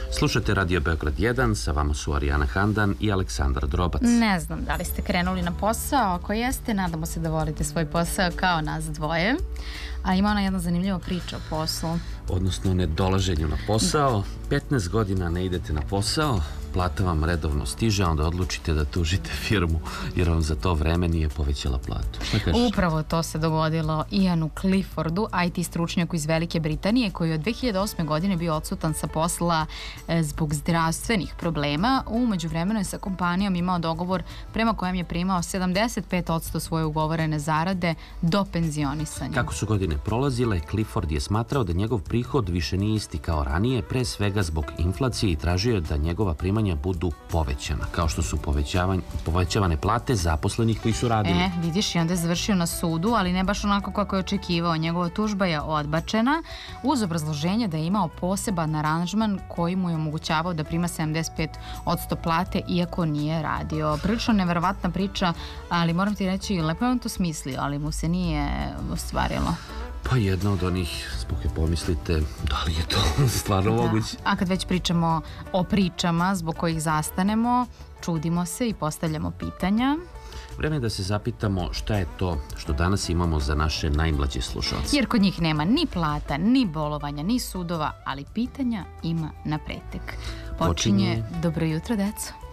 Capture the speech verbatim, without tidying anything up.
Slušajte Radio Beograd jedan, sa vama su Arijana Handan i Aleksandar Drobac. Ne znam da li ste krenuli na posao, ako jeste, nadamo se da volite svoj posao kao nas dvoje. A ima ona jedna zanimljiva priča o poslu. Odnosno nedolaženju na posao. petnaest godina ne idete na posao, plata vam redovno stiže, a onda odlučite da tužite firmu jer vam za to vreme nije povećala platu. Šta kažeš? Upravo to se dogodilo Ianu Cliffordu, I T stručnjaku iz Velike Britanije, koji je od dve hiljade osme. godine bio odsutan sa posla zbog zdravstvenih problema. U međuvremenu je sa kompanijom imao dogovor prema kojem je primao sedamdeset pet posto svoje ugovorene zarade do penzionisanja. Kako su godine prolazile, Clifford je smatrao da njegov prihod više nije isti kao ranije, pre svega zbog inflacije, i tražio je da njegova primanja budu povećana, kao što su povećavane plate zaposlenih koji su radili. E, vidiš, i onda je završio na sudu, ali ne baš onako kako je očekivao. Njegova tužba je odbačena uz obrazloženje da je imao poseban aranžman koji mu je omogućavao da prima sedamdeset pet posto plate iako nije radio. Prilično neverovatna priča, ali moram ti reći, lepo je on to smislio, ali mu se nije ostvarilo. Pa jedna od onih, zbog je pomislite, da li je to stvarno moguće? A kad već pričamo o pričama zbog kojih zastanemo, čudimo se i postavljamo pitanja. Vreme je da se zapitamo šta je to što danas imamo za naše najmlađe slušalce. Jer kod njih nema ni plata, ni bolovanja, ni sudova, ali pitanja ima na pretek. Počinje Dobro jutro, deco.